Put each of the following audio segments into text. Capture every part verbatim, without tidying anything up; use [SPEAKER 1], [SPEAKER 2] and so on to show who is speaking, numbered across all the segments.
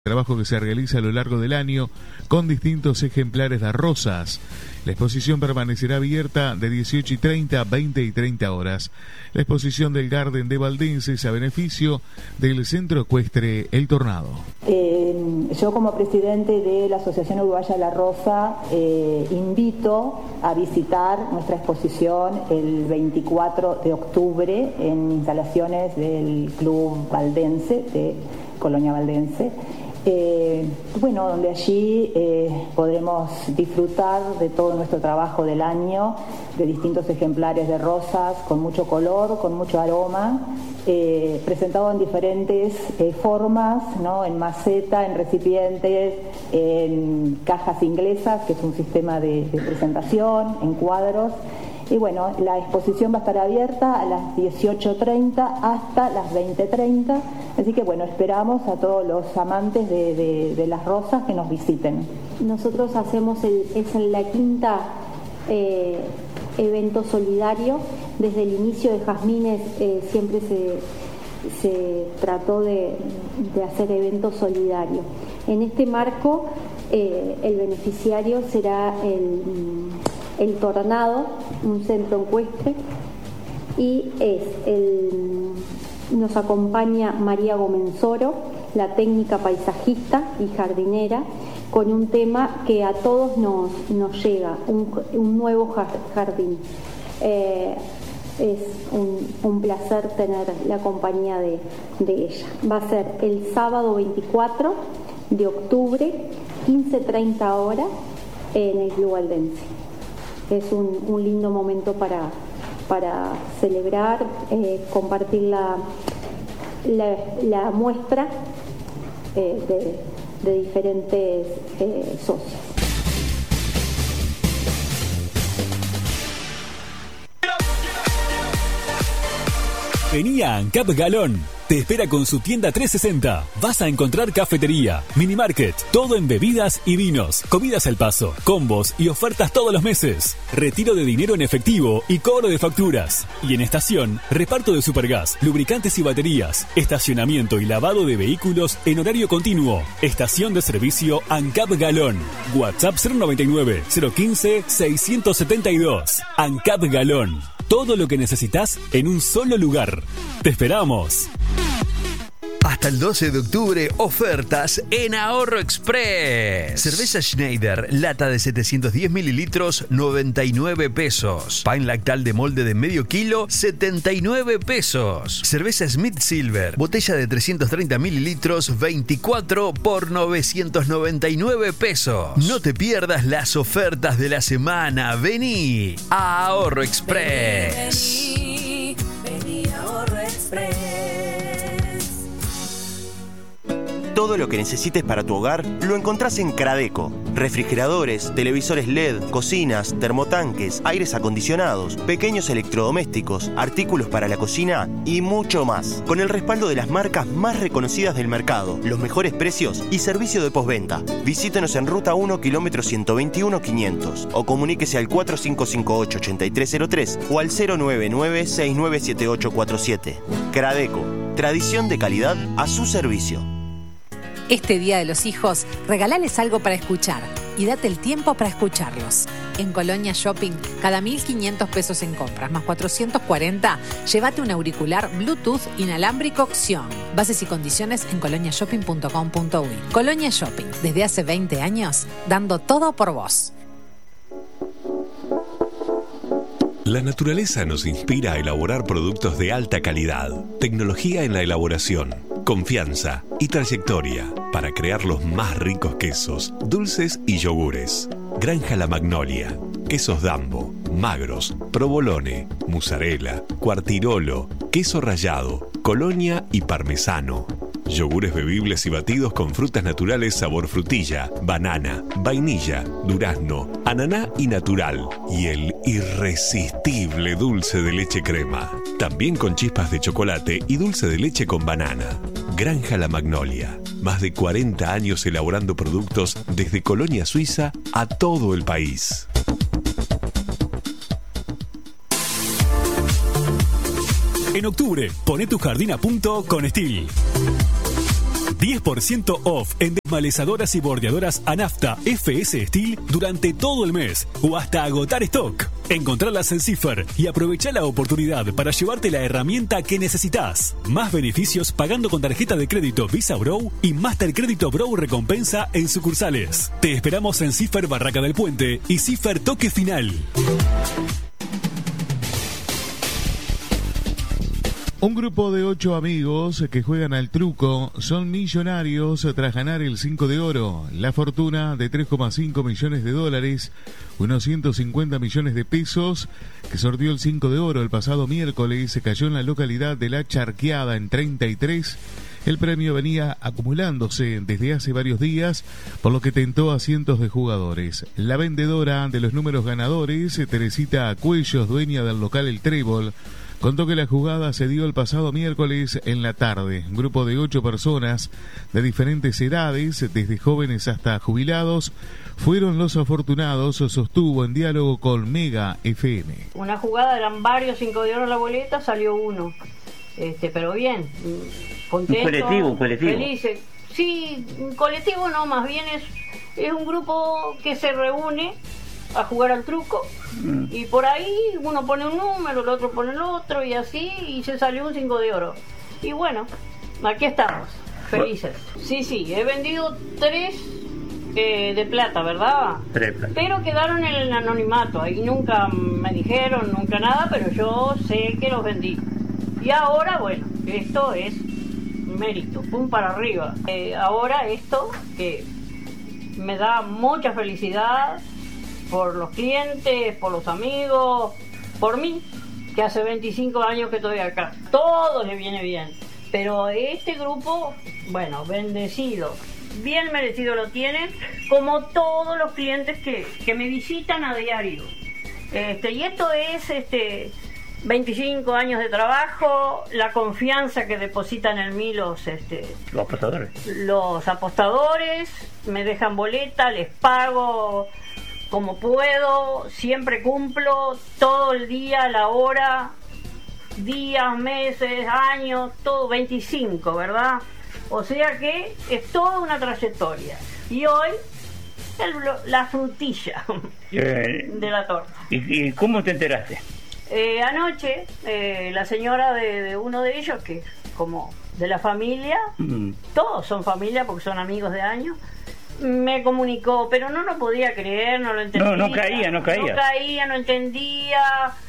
[SPEAKER 1] Trabajo que se realiza a lo largo del año con distintos ejemplares de rosas. La exposición permanecerá abierta de dieciocho y treinta a veinte y treinta horas. La exposición del Garden de Valdense es a beneficio del Centro Ecuestre El Tornado.
[SPEAKER 2] Eh, yo como presidente de la Asociación Uruguaya La Rosa eh, invito a visitar nuestra exposición el veinticuatro de octubre en instalaciones del Club Valdense, de Colonia Valdense. Eh, bueno, donde allí eh, podremos disfrutar de todo nuestro trabajo del año, de distintos ejemplares de rosas con mucho color, con mucho aroma, eh, presentado en diferentes eh, formas, ¿no? En maceta, en recipientes, en cajas inglesas, que es un sistema de, de presentación, en cuadros. Y bueno, la exposición va a estar abierta a las dieciocho treinta hasta las veinte treinta, así que bueno, esperamos a todos los amantes de, de, de las rosas que nos visiten.
[SPEAKER 3] Nosotros hacemos, el, es la quinta eh, evento solidario. Desde el inicio de Jazmines eh, siempre se, se trató de, de hacer eventos solidarios. En este marco, eh, el beneficiario será el... El Tornado, un centro ecuestre, y es el, nos acompaña María Gomenzoro, la técnica paisajista y jardinera, con un tema que a todos nos, nos llega, un, un nuevo jardín. Eh, es un, un placer tener la compañía de, de ella. Va a ser el sábado veinticuatro de octubre, quince treinta horas, en el Club Valdense. Es un, un lindo momento para, para celebrar, eh, compartir la, la, la muestra eh, de, de diferentes eh, socios.
[SPEAKER 4] Vení a ANCAP Galón. Te espera con su tienda trescientos sesenta. Vas a encontrar cafetería, mini market, todo en bebidas y vinos, comidas al paso, combos y ofertas todos los meses. Retiro de dinero en efectivo y cobro de facturas. Y en estación, reparto de supergas, lubricantes y baterías, estacionamiento y lavado de vehículos en horario continuo. Estación de servicio ANCAP Galón. WhatsApp cero noventa y nueve, cero quince, seiscientos setenta y dos. ANCAP Galón. Todo lo que necesitas en un solo lugar. ¡Te esperamos!
[SPEAKER 5] Hasta el doce de octubre, ofertas en Ahorro Express. Cerveza Schneider, lata de setecientos diez mililitros, noventa y nueve pesos. Pan lactal de molde de medio kilo, setenta y nueve pesos. Cerveza Smith Silver, botella de trescientos treinta mililitros, veinticuatro por novecientos noventa y nueve pesos. No te pierdas las ofertas de la semana. Vení a Ahorro Express.
[SPEAKER 6] Vení, vení, vení a Ahorro Express.
[SPEAKER 7] Todo lo que necesites para tu hogar lo encontrás en Cradeco. Refrigeradores, televisores L E D, cocinas, termotanques, aires acondicionados, pequeños electrodomésticos, artículos para la cocina y mucho más. Con el respaldo de las marcas más reconocidas del mercado, los mejores precios y servicio de postventa. Visítenos en Ruta uno, kilómetro ciento veintiuno, quinientos o comuníquese al cuatro cinco cinco ocho, ocho tres cero tres o al cero nueve nueve, seis nueve siete ocho cuatro siete. Cradeco, tradición de calidad a su servicio.
[SPEAKER 8] Este Día de los Hijos, regalales algo para escuchar y date el tiempo para escucharlos. En Colonia Shopping, cada mil quinientos pesos en compras, más cuatrocientos cuarenta, llévate un auricular Bluetooth inalámbrico Xion. Bases y condiciones en colonia shopping punto com punto uy. Colonia Shopping, desde hace veinte años, dando todo por vos.
[SPEAKER 9] La naturaleza nos inspira a elaborar productos de alta calidad, tecnología en la elaboración, confianza y trayectoria para crear los más ricos quesos, dulces y yogures. Granja La Magnolia, quesos Dambo, magros, provolone, mozzarella, cuartirolo, queso rallado, colonia y parmesano. Yogures bebibles y batidos con frutas naturales sabor frutilla, banana, vainilla, durazno, ananá y natural. Y el irresistible dulce de leche crema. También con chispas de chocolate y dulce de leche con banana. Granja La Magnolia. Más de cuarenta años elaborando productos desde Colonia Suiza a todo el país.
[SPEAKER 4] En octubre, poné tu jardín a punto con Steel. diez por ciento off en desmalezadoras y bordeadoras Anafta F S Steel durante todo el mes o hasta agotar stock. Encontralas en Cipher y aprovecha la oportunidad para llevarte la herramienta que necesitas. Más beneficios pagando con tarjeta de crédito Visa Bro y Master Crédito Bro Recompensa en sucursales. Te esperamos en Cipher Barraca del Puente y Cipher Toque Final.
[SPEAKER 1] Un grupo de ocho amigos que juegan al truco son millonarios tras ganar el cinco de oro. La fortuna de tres coma cinco millones de dólares, unos ciento cincuenta millones de pesos, que sortió el cinco de oro el pasado miércoles, se cayó en la localidad de La Charqueada en treinta y tres. El premio venía acumulándose desde hace varios días, por lo que tentó a cientos de jugadores. La vendedora de los números ganadores, Teresita Cuellos, dueña del local El Trébol, contó que la jugada se dio el pasado miércoles en la tarde. Un grupo de ocho personas de diferentes edades, desde jóvenes hasta jubilados, fueron los afortunados, sostuvo en diálogo con Mega F M.
[SPEAKER 10] Una jugada, eran varios cinco de oro en la boleta, salió uno. Este, pero bien, contento,
[SPEAKER 11] un colectivo, un colectivo.
[SPEAKER 10] Felices. Sí, un colectivo no, más bien es, es un grupo que se reúne a jugar al truco mm. y por ahí uno pone un número, el otro pone el otro y así, y se salió un cinco de oro. Y bueno, aquí estamos, felices. Sí, sí, he vendido tres eh, de plata, ¿verdad?
[SPEAKER 11] Tres plata.
[SPEAKER 10] Pero quedaron en el anonimato, ahí nunca me dijeron, nunca nada, pero yo sé que los vendí. Y ahora, bueno, esto es mérito, pum para arriba. Eh, ahora esto que me da mucha felicidad por los clientes, por los amigos, por mí, que hace veinticinco años que estoy acá. Todo le viene bien, pero este grupo, bueno, bendecido, bien merecido lo tienen, como todos los clientes que, que me visitan a diario. Este, y esto es este veinticinco años de trabajo, la confianza que depositan en mí los este
[SPEAKER 11] los apostadores.
[SPEAKER 10] Los apostadores me dejan boleta, les pago como puedo, siempre cumplo todo el día, la hora, días, meses, años, todo, veinticinco, ¿verdad? O sea que es toda una trayectoria. Y hoy el, la frutilla
[SPEAKER 11] eh,
[SPEAKER 10] de la torta.
[SPEAKER 11] ¿Y, y cómo te enteraste?
[SPEAKER 10] Eh, anoche, eh, la señora de, de uno de ellos, que es como de la familia, mm. todos son familia porque son amigos de años, me comunicó, pero no lo podía creer, no lo entendía.
[SPEAKER 11] No, no caía, no caía.
[SPEAKER 10] No caía, no entendía,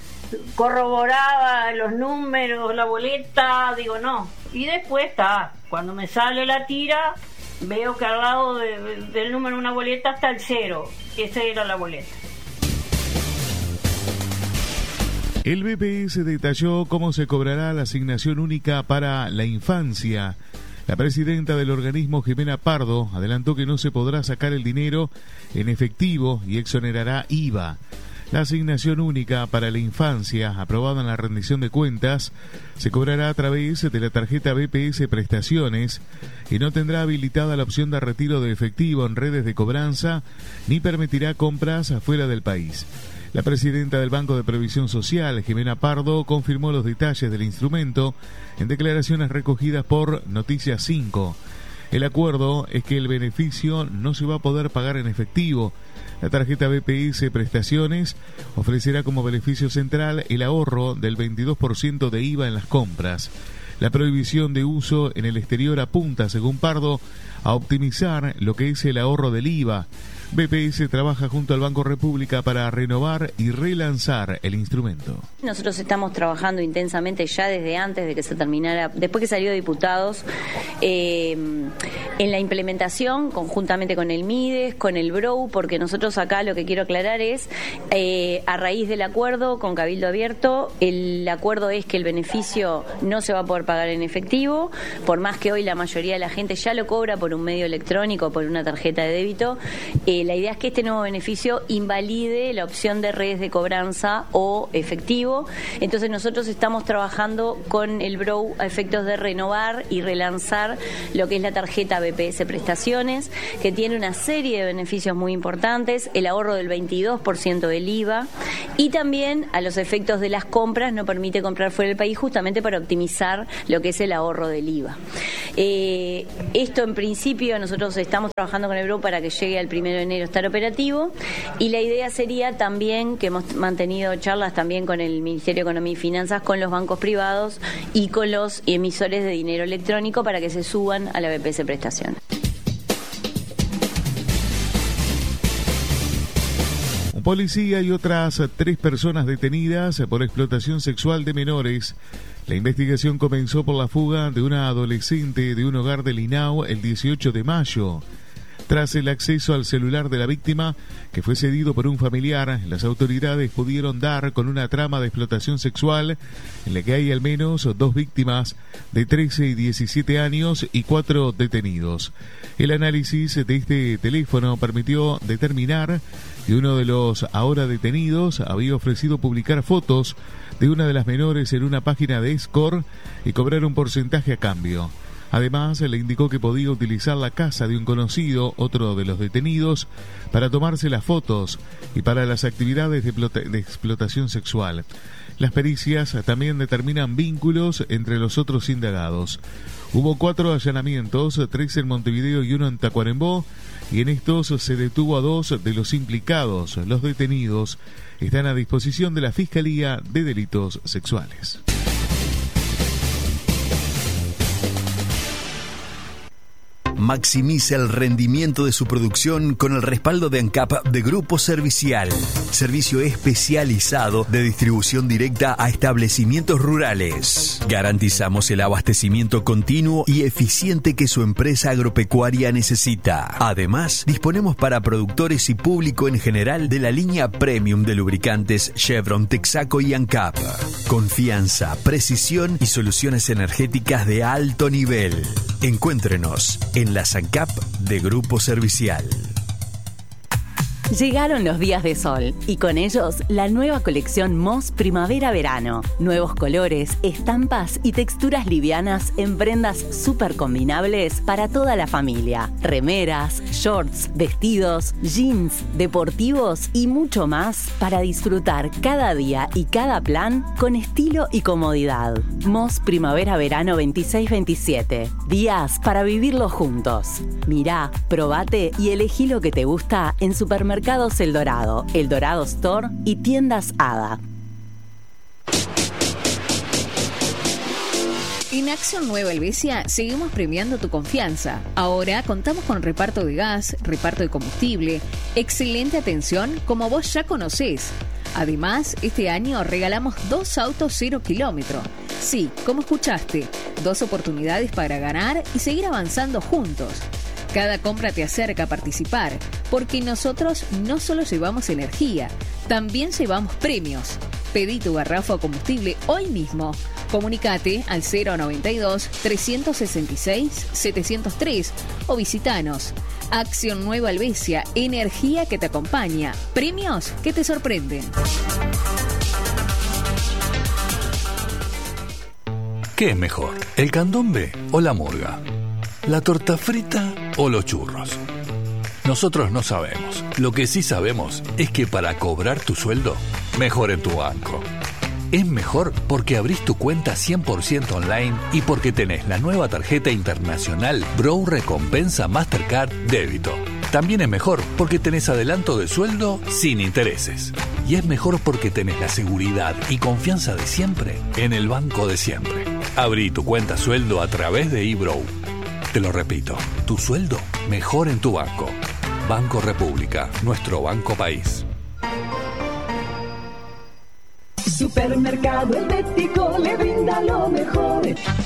[SPEAKER 10] corroboraba los números, la boleta, digo no. Y después está, cuando me sale la tira, veo que al lado de, de, del número de una boleta está el cero, esa era la boleta.
[SPEAKER 1] El B P S detalló cómo se cobrará la asignación única para la infancia. La presidenta del organismo, Jimena Pardo, adelantó que no se podrá sacar el dinero en efectivo y exonerará I V A. La asignación única para la infancia, aprobada en la rendición de cuentas, se cobrará a través de la tarjeta B P S Prestaciones y no tendrá habilitada la opción de retiro de efectivo en redes de cobranza ni permitirá compras afuera del país. La presidenta del Banco de Previsión Social, Jimena Pardo, confirmó los detalles del instrumento en declaraciones recogidas por Noticias cinco. El acuerdo es que el beneficio no se va a poder pagar en efectivo. La tarjeta B P S Prestaciones ofrecerá como beneficio central el ahorro del veintidós por ciento de I V A en las compras. La prohibición de uso en el exterior apunta, según Pardo, a optimizar lo que es el ahorro del I V A. B P S trabaja junto al Banco República para renovar y relanzar el instrumento.
[SPEAKER 12] Nosotros estamos trabajando intensamente ya desde antes de que se terminara, después que salió de diputados, eh, en la implementación conjuntamente con el MIDES, con el BROU, porque nosotros acá lo que quiero aclarar es, eh, a raíz del acuerdo con Cabildo Abierto, el acuerdo es que el beneficio no se va a poder pagar en efectivo, por más que hoy la mayoría de la gente ya lo cobra por un medio electrónico, por una tarjeta de débito. eh, La idea es que este nuevo beneficio invalide la opción de redes de cobranza o efectivo. Entonces nosotros estamos trabajando con el BROU a efectos de renovar y relanzar lo que es la tarjeta B P S Prestaciones, que tiene una serie de beneficios muy importantes, el ahorro del veintidós por ciento del I V A y también a los efectos de las compras no permite comprar fuera del país justamente para optimizar lo que es el ahorro del I V A. Eh, esto en principio nosotros estamos trabajando con el Brou para que llegue al primero de enero estar operativo, y la idea sería también, que hemos mantenido charlas también con el Ministerio de Economía y Finanzas, con los bancos privados y con los emisores de dinero electrónico para que se suban a la B P S prestación.
[SPEAKER 1] Un policía y otras tres personas detenidas por explotación sexual de menores. La investigación comenzó por la fuga de una adolescente de un hogar de Linao el dieciocho de mayo. Tras el acceso al celular de la víctima, que fue cedido por un familiar, las autoridades pudieron dar con una trama de explotación sexual en la que hay al menos dos víctimas de trece y diecisiete años y cuatro detenidos. El análisis de este teléfono permitió determinar que uno de los ahora detenidos había ofrecido publicar fotos de una de las menores en una página de escort y cobrar un porcentaje a cambio. Además, le indicó que podía utilizar la casa de un conocido, otro de los detenidos, para tomarse las fotos y para las actividades de, plota- de explotación sexual. Las pericias también determinan vínculos entre los otros indagados. Hubo cuatro allanamientos, tres en Montevideo y uno en Tacuarembó, y en estos se detuvo a dos de los implicados. Los detenidos están a disposición de la Fiscalía de Delitos Sexuales.
[SPEAKER 5] Maximiza el rendimiento de su producción con el respaldo de ANCAP de Grupo Servicial. Servicio especializado de distribución directa a establecimientos rurales. Garantizamos el abastecimiento continuo y eficiente que su empresa agropecuaria necesita. Además, disponemos para productores y público en general de la línea premium de lubricantes Chevron, Texaco y ANCAP. Confianza, precisión y soluciones energéticas de alto nivel. Encuéntrenos en la ANCAP de Grupo Servicial.
[SPEAKER 13] Llegaron los días de sol y con ellos la nueva colección Moss Primavera-Verano. Nuevos colores, estampas y texturas livianas en prendas súper combinables para toda la familia. Remeras, shorts, vestidos, jeans, deportivos y mucho más para disfrutar cada día y cada plan con estilo y comodidad. Moss Primavera-Verano veintiséis veintisiete. Días para vivirlo juntos. Mirá, probate y elegí lo que te gusta en Supermercados El Dorado, El Dorado Store y Tiendas Hada.
[SPEAKER 14] En Acción Nueva Helvecia seguimos premiando tu confianza. Ahora contamos con reparto de gas, reparto de combustible, excelente atención como vos ya conocés. Además, este año regalamos dos autos cero kilómetro. Sí, como escuchaste, dos oportunidades para ganar y seguir avanzando juntos. Cada compra te acerca a participar, porque nosotros no solo llevamos energía, también llevamos premios. Pedí tu garrafa o combustible hoy mismo. Comunicate al cero noventa y dos, trescientos sesenta y seis, setecientos tres o visitanos. Acción Nueva Helvecia, energía que te acompaña, premios que te sorprenden.
[SPEAKER 15] ¿Qué es mejor, el candombe o la murga? ¿La torta frita o los churros? Nosotros no sabemos. Lo que sí sabemos es que para cobrar tu sueldo, mejor en tu banco. Es mejor porque abrís tu cuenta cien por ciento online y porque tenés la nueva tarjeta internacional Brou Recompensa Mastercard Débito. También es mejor porque tenés adelanto de sueldo sin intereses. Y es mejor porque tenés la seguridad y confianza de siempre en el banco de siempre. Abrí tu cuenta sueldo a través de eBrou. Te lo repito, tu sueldo mejor en tu banco. Banco República, nuestro banco país.
[SPEAKER 6] Supermercado Helvético le brinda lo mejor.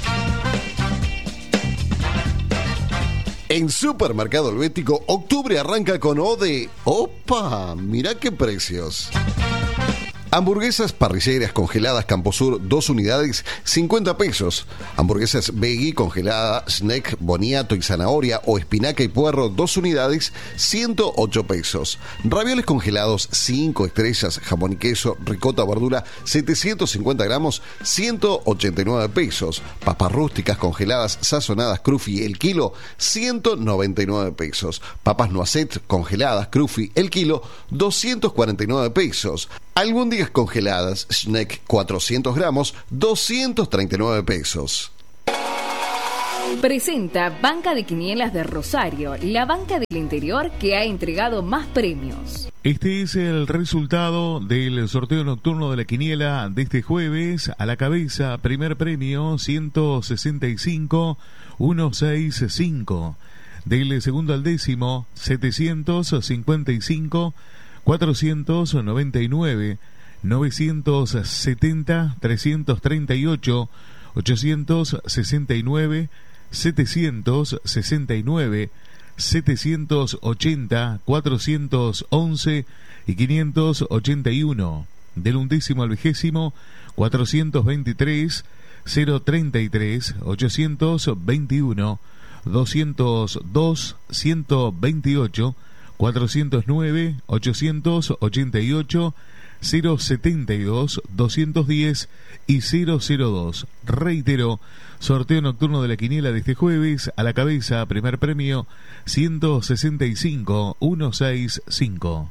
[SPEAKER 16] En Supermercado Helvético, octubre arranca con O de... ¡Opa! Mirá qué precios. Hamburguesas parrilleras congeladas Camposur, dos unidades, cincuenta pesos. Hamburguesas veggie congelada, snack, boniato y zanahoria o espinaca y puerro, dos unidades, ciento ocho pesos. Ravioles congelados, cinco estrellas, jamón y queso, ricota, verdura, setecientos cincuenta gramos, ciento ochenta y nueve pesos. Papas rústicas congeladas, sazonadas, crufi, el kilo, ciento noventa y nueve pesos. Papas noisette congeladas, crufi, el kilo, doscientos cuarenta y nueve pesos. Albóndigas congeladas, snack cuatrocientos gramos, doscientos treinta y nueve pesos.
[SPEAKER 14] Presenta Banca de Quinielas de Rosario, la banca del interior que ha entregado más premios.
[SPEAKER 1] Este es el resultado del sorteo nocturno de la quiniela de este jueves. A la cabeza, primer premio, ciento sesenta y cinco mil ciento sesenta y cinco. Del segundo al décimo, setecientos cincuenta y cinco mil cuatrocientos noventa y nueve. novecientos setenta, trescientos treinta y ocho, ochocientos sesenta y nueve, setecientos sesenta y nueve, setecientos ochenta, cuatrocientos once y quinientos ochenta y uno. Del undécimo al vigésimo, cuatrocientos veintitrés, cero treinta y tres, ochocientos veintiuno, doscientos dos, ciento veintiocho, cuatrocientos nueve, ochocientos ochenta y ocho, cero setenta y dos, doscientos diez y cero cero dos. Reitero, sorteo nocturno de la quiniela de este jueves. A la cabeza, primer premio, ciento sesenta y cinco mil ciento sesenta y cinco.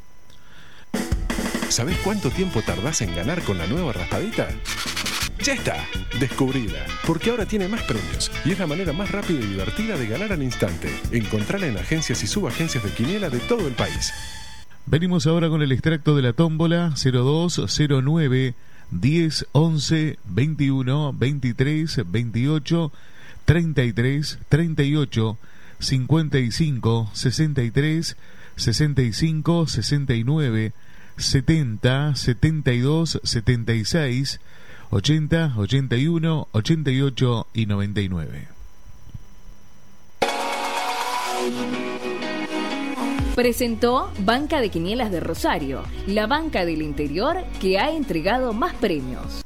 [SPEAKER 9] ¿Sabés cuánto tiempo tardás en ganar con la nueva raspadita? Ya está, descubrila, porque ahora tiene más premios y es la manera más rápida y divertida de ganar al instante. Encontrala en agencias y subagencias de quiniela de todo el país.
[SPEAKER 1] Venimos ahora con el extracto de la tómbola. Cero dos, cero nueve, diez, once, veintiuno, veintitrés, veintiocho, treinta y tres, treinta y ocho, cincuenta y cinco, sesenta y tres, sesenta y cinco, sesenta y nueve, setenta, setenta y dos, setenta y seis, ochenta, ochenta y uno, ochenta y ocho y noventa y nueve.
[SPEAKER 14] Presentó Banca de Quinielas de Rosario, la banca del interior que ha entregado más premios.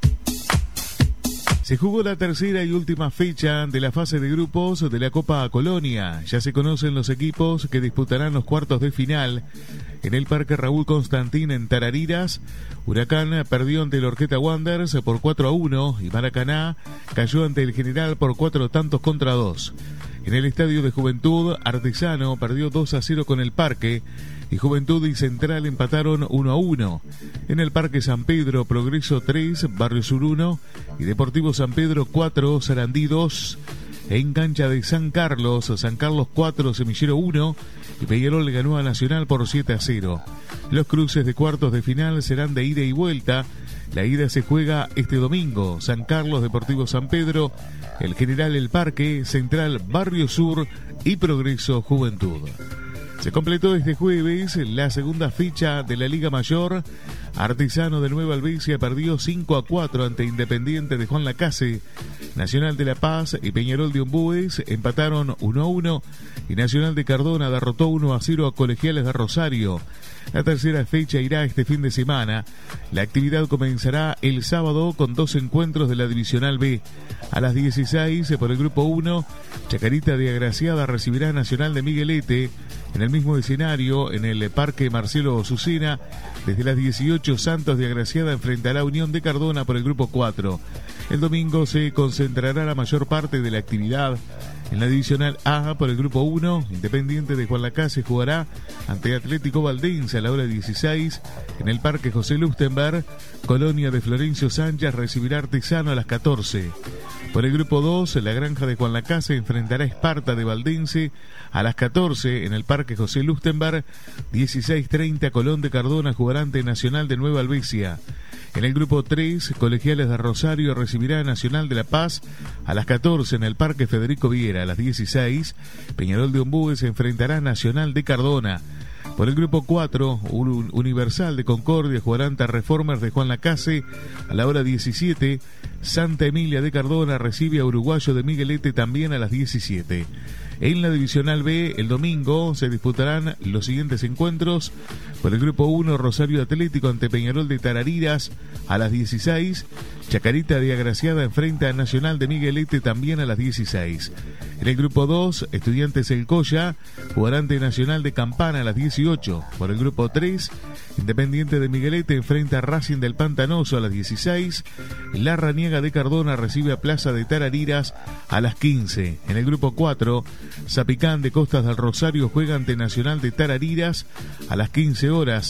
[SPEAKER 1] Se jugó la tercera y última fecha de la fase de grupos de la Copa Colonia. Ya se conocen los equipos que disputarán los cuartos de final. En el Parque Raúl Constantín en Tarariras, Huracán perdió ante el Orqueta Wanderers por cuatro a uno y Maracaná cayó ante el General por cuatro tantos contra dos. En el Estadio de Juventud, Artesano perdió dos a cero con el Parque y Juventud y Central empataron uno a uno. En el Parque San Pedro, Progreso tres, Barrio Sur uno y Deportivo San Pedro cuatro, Sarandí dos. En cancha de San Carlos, San Carlos cuatro, Semillero uno y Peñarol le ganó a Nacional por siete a cero. Los cruces de cuartos de final serán de ida y vuelta. La ida se juega este domingo. San Carlos, Deportivo San Pedro, el General El Parque, Central Barrio Sur y Progreso Juventud. Se completó este jueves la segunda fecha de la Liga Mayor. Artesano de Nueva Albesia perdió cinco a cuatro ante Independiente de Juan Lacase. Nacional de La Paz y Peñarol de Ombúes empataron uno a uno y Nacional de Cardona derrotó uno a cero a Colegiales de Rosario. La tercera fecha irá este fin de semana. La actividad comenzará el sábado con dos encuentros de la Divisional B. A las dieciséis por el Grupo uno, Chacarita de Agraciada recibirá a Nacional de Miguelete. En el mismo escenario, en el Parque Marcelo Azucena, desde las dieciocho Santos de Agraciada enfrentará a Unión de Cardona por el Grupo cuatro. El domingo se concentrará la mayor parte de la actividad. En la Divisional A, por el Grupo uno, Independiente de Juan Lacase jugará ante Atlético Valdense a la hora dieciséis. En el Parque José Lustenberg, Colonia de Florencio Sánchez recibirá Artesano a las catorce. Por el Grupo dos, la Granja de Juan Lacase enfrentará a Esparta de Valdense a las catorce. En el Parque José Lustenberg, dieciséis treinta, Colón de Cardona jugará ante Nacional de Nueva Albesia. En el Grupo tres, Colegiales de Rosario recibirá a Nacional de La Paz a las catorce en el Parque Federico Viera. A las dieciséis, Peñarol de Ombúes se enfrentará a Nacional de Cardona. Por el Grupo cuatro, Universal de Concordia jugará ante Reformers de Juan Lacase a la hora diecisiete. Santa Emilia de Cardona recibe a Uruguayo de Miguelete también a las diecisiete. En la Divisional B, el domingo, se disputarán los siguientes encuentros. Por el Grupo uno, Rosario Atlético ante Peñarol de Tarariras a las dieciséis. Chacarita de Agraciada enfrenta a Nacional de Miguelete también a las dieciséis. En el Grupo dos, Estudiantes El Colla jugará ante Nacional de Campana a las dieciocho. Por el Grupo tres, Independiente de Miguelete enfrenta a Racing del Pantanoso a las dieciséis. La Raniega de Cardona recibe a Plaza de Tarariras a las quince. En el Grupo cuatro, Zapicán de Costas del Rosario juega ante Nacional de Tarariras a las quince horas.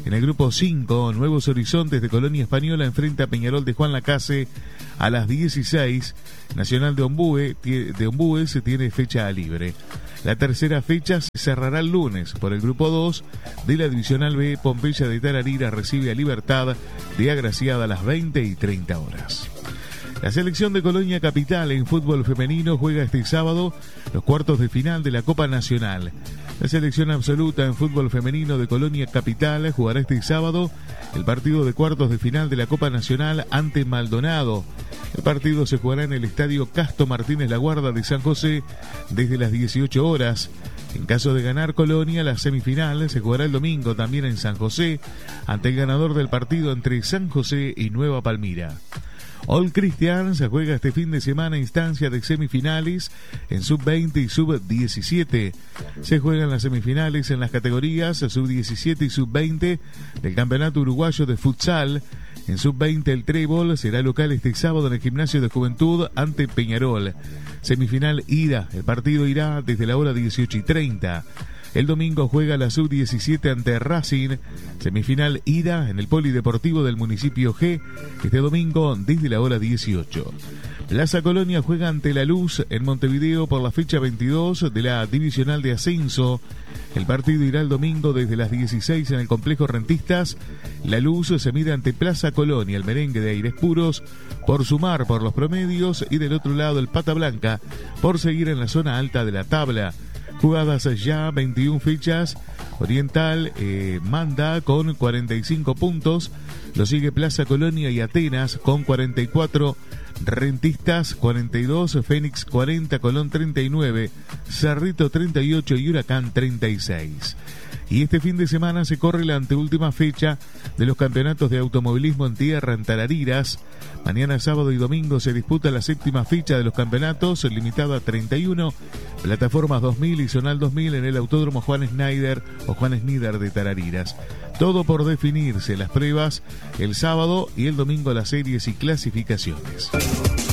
[SPEAKER 1] En el grupo cinco, Nuevos Horizontes de Colonia Española enfrenta a Peñarol de Juan Lacase a las dieciséis. Nacional de Ombúe, de Ombúe se tiene fecha libre. La tercera fecha se cerrará el lunes. Por el grupo dos de la Divisional B, Pompeya de Tararira recibe a Libertad de Agraciada a las veinte y treinta horas. La selección de Colonia Capital en fútbol femenino juega este sábado los cuartos de final de la Copa Nacional. La selección absoluta en fútbol femenino de Colonia Capital jugará este sábado el partido de cuartos de final de la Copa Nacional ante Maldonado. El partido se jugará en el estadio Casto Martínez La Guarda de San José desde las dieciocho horas. En caso de ganar Colonia, la semifinal se jugará el domingo también en San José ante el ganador del partido entre San José y Nueva Palmira. All Christian se juega este fin de semana instancia de semifinales en sub veinte y sub diecisiete. Se juegan las semifinales en las categorías sub diecisiete y sub veinte del Campeonato Uruguayo de Futsal. En sub veinte el Trébol será local este sábado en el Gimnasio de Juventud ante Peñarol. Semifinal ida, el partido irá desde la hora dieciocho y treinta. El domingo juega la sub diecisiete ante Racing, semifinal ida en el Polideportivo del municipio G, este domingo desde la hora dieciocho. Plaza Colonia juega ante La Luz en Montevideo por la fecha veintidós de la Divisional de Ascenso. El partido irá el domingo desde las dieciséis en el Complejo Rentistas. La Luz se mide ante Plaza Colonia, el merengue de Aires Puros, por sumar por los promedios, y del otro lado el Pata Blanca por seguir en la zona alta de la tabla. Jugadas ya veintiuna fechas, Oriental eh, manda con cuarenta y cinco puntos, lo sigue Plaza Colonia y Atenas con cuarenta y cuatro, Rentistas cuarenta y dos, Fénix cuarenta, Colón treinta y nueve, Cerrito treinta y ocho y Huracán treinta y seis. Y este fin de semana se corre la anteúltima fecha de los campeonatos de automovilismo en tierra en Tarariras. Mañana, sábado y domingo se disputa la séptima fecha de los campeonatos, limitada a treinta y uno, plataformas dos mil y zonal dos mil en el Autódromo Juan Schneider o Juan Schneider de Tarariras. Todo por definirse, las pruebas el sábado y el domingo las series y clasificaciones.